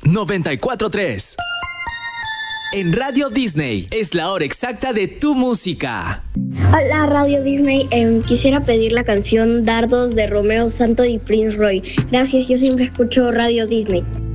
94.3. En Radio Disney es la hora exacta de tu música. Hola Radio Disney, quisiera pedir la canción Dardos de Romeo Santos y Prince Roy. Gracias, yo siempre escucho Radio Disney.